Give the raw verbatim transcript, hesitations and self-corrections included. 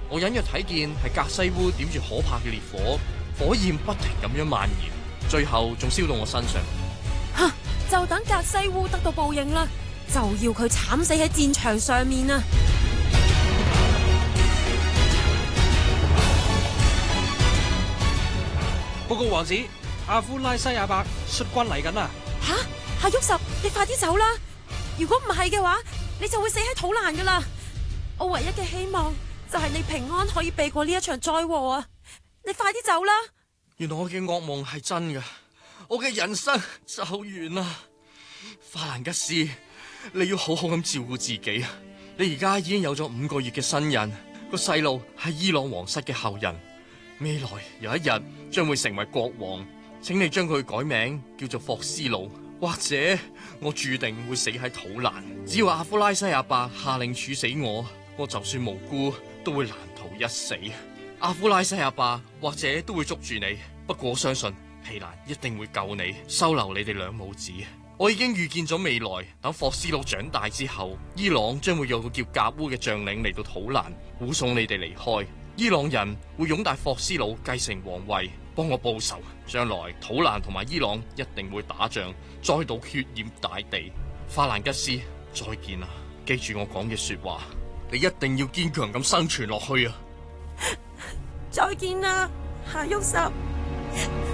我隱約睇見係格西烏點住可怕嘅烈火，火焰不停咁樣蔓延，最後仲燒到我身上。 吓，就等格西烏得到報應啦，就要佢慘死喺戰場上面啊！ 報告王子，阿夫拉西亞伯率軍嚟緊啦！ 吓，夏沃什，你快啲走啦！如果唔係嘅話，你就會死喺土蘭噶啦！我唯一嘅希望就係你平安可以避過呢一場災禍啊！你快啲走啦！ 原來我嘅噩夢係真噶，我嘅人生就完啦。法蘭吉斯，你要好好咁照顧自己啊！你而家已經有咗五個月嘅身孕，個細路係伊朗皇室嘅後人，未來有一日將會成為國王，請你將佢改名叫做霍斯魯，或者我注定會死喺土蘭。只要阿夫拉西亞伯下令處死我，我就算無辜都會難逃一死。阿夫拉西亞伯或者都會捉住你，不過我相信皮蘭一定會救你，收留你哋兩母子。我已經預見咗未來，等霍斯魯長大之後，伊朗將會有個叫格烏嘅將領嚟到土蘭護送你哋離開。伊朗人會擁戴霍斯魯繼承皇位，幫我報仇。將來土蘭同埋伊朗一定會打仗，再度血染大地。法蘭吉斯，再見啦！記住我講嘅說話，你一定要堅強咁生存落去啊！ 再見啦，夏沃什。